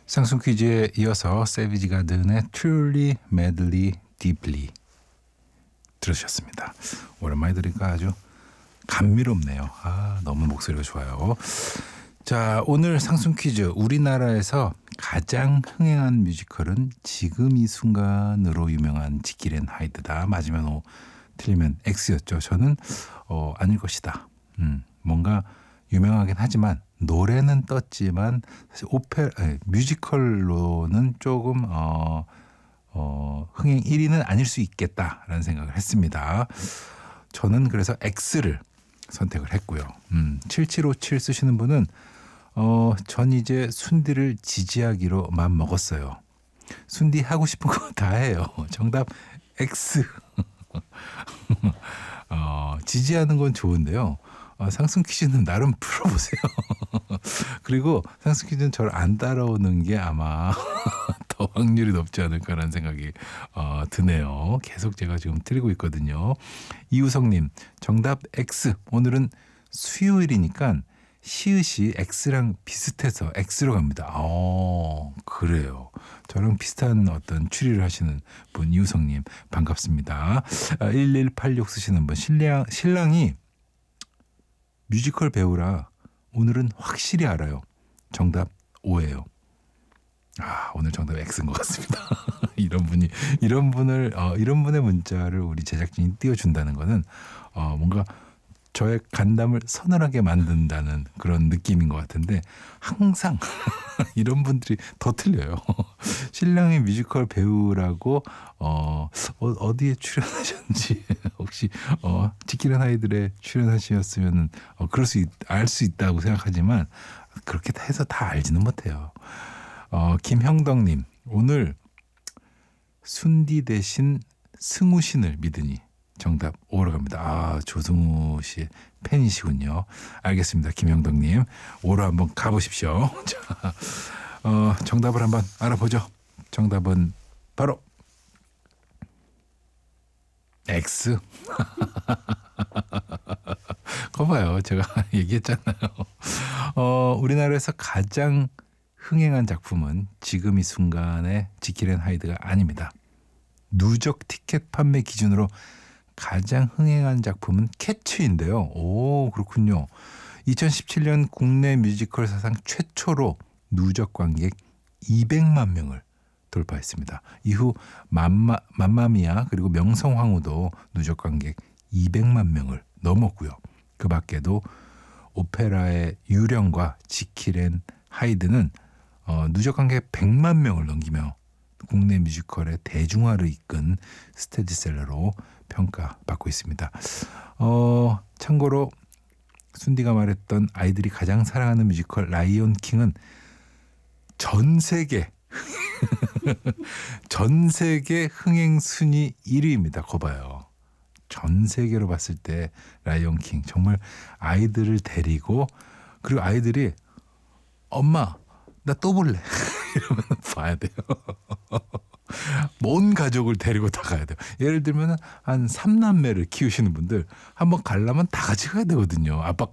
상승 퀴즈에 이어서 세비지 가든의 Truly, Madly, Deeply 들으셨습니다. 오랜만에 들으니까 아주 감미롭네요. 너무 목소리가 좋아요. 자, 오늘 상승 퀴즈. 우리나라에서 가장 흥행한 뮤지컬은 지금 이 순간으로 유명한 지킬 앤 하이드다. 맞으면 O, 틀리면 X였죠. 저는 아닐 것이다. 뭔가 유명하긴 하지만 노래는 떴지만 사실 뮤지컬로는 조금 흥행 1위는 아닐 수 있겠다라는 생각을 했습니다. 저는 그래서 X를 선택을 했고요. 7757 쓰시는 분은 전 이제 순디를 지지하기로 마음 먹었어요. 순디 하고 싶은 거 다 해요. 정답 X. 지지하는 건 좋은데요. 상승 퀴즈는 나름 풀어보세요. 그리고 상승 퀴즈는 저를 안 따라오는 게 아마 더 확률이 높지 않을까라는 생각이 드네요. 계속 제가 지금 틀리고 있거든요. 이우성님, 정답 X. 오늘은 수요일이니까 시읒이 X랑 비슷해서 X로 갑니다. 그래요. 저랑 비슷한 어떤 추리를 하시는 분 이우성님 반갑습니다. 1186 쓰시는 분 신랑이 뮤지컬 배우라 오늘은 확실히 알아요. 정답 O예요. 오늘 정답 X인 것 같습니다. 이런 분의 문자를 우리 제작진이 띄워준다는 거는 뭔가 저의 간담을 서늘하게 만든다는 그런 느낌인 것 같은데 항상 이런 분들이 더 틀려요. 신랑이 뮤지컬 배우라고 어디에 출연하셨는지 혹시 지킬 앤 하이드에 출연하셨으면 알 수 있다고 생각하지만 그렇게 해서 다 알지는 못해요. 김형덕님, 오늘 순디 대신 승우신을 믿으니 정답 O로 갑니다. 조승우 씨의 팬이시군요. 알겠습니다. 김형덕님, O로 한번 가보십시오. 자, 정답을 한번 알아보죠. 정답은 바로 X. 거 봐요. 제가 얘기했잖아요. 우리나라에서 가장 흥행한 작품은 지금 이 순간의 지킬 앤 하이드가 아닙니다. 누적 티켓 판매 기준으로 가장 흥행한 작품은 캐츠인데요. 오, 그렇군요. 2017년 국내 뮤지컬 사상 최초로 누적 관객 200만 명을 돌파했습니다. 이후 맘마미아 그리고 명성황후도 누적 관객 200만 명을 넘었고요. 그 밖에도 오페라의 유령과 지킬 앤 하이드는 누적 관객 100만 명을 넘기며 국내 뮤지컬의 대중화를 이끈 스테디셀러로 평가받고 있습니다. 참고로 순디가 말했던 아이들이 가장 사랑하는 뮤지컬 라이온 킹은 전 세계 흥행 순위 1위입니다. 거봐요. 전 세계로 봤을 때 라이온 킹 정말 아이들을 데리고 그리고 아이들이 엄마 나 또 볼래 이러면 봐야 돼요. 온 가족을 데리고 다 가야 돼요. 예를 들면 한 3남매를 키우시는 분들 한번 가려면 다 같이 가야 되거든요. 아빠